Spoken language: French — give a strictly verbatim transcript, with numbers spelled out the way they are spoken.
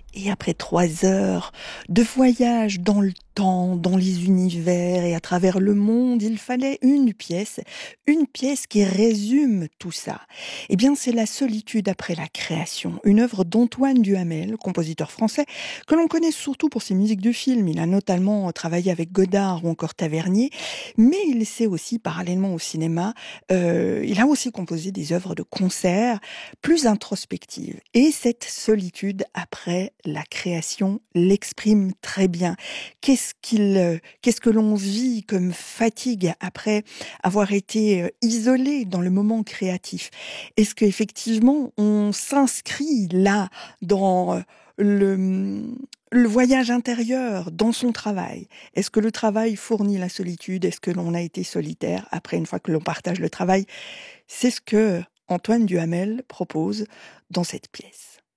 Et après trois heures de voyage dans le temps, dans les univers et à travers le monde, il fallait une pièce, une pièce qui résume tout ça. Eh bien, c'est La solitude après la création, une œuvre d'Antoine Duhamel, compositeur français, que l'on connaît surtout pour ses musiques de film. Il a notamment travaillé avec Godard ou encore Tavernier, mais il sait aussi, parallèlement au cinéma, euh, il a aussi composé des œuvres de concert plus introspectives. Et cette solitude après la création l'exprime très bien. Qu'est-ce qu'il, euh, qu'est-ce que l'on vit comme fatigue après avoir été euh, isolé dans le moment créatif? Est-ce qu'effectivement on s'inscrit là dans euh, le, le voyage intérieur, dans son travail? Est-ce que le travail fournit la solitude? Est-ce que l'on a été solitaire après, une fois que l'on partage le travail? C'est ce que Antoine Duhamel propose dans cette pièce.